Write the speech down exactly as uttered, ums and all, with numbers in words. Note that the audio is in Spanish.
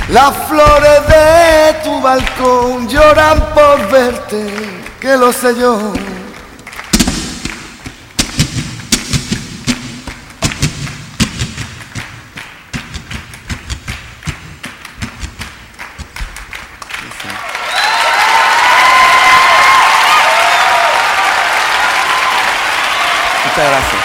Las flores de tu balcón lloran por verte, que lo sé yo. Muchas gracias.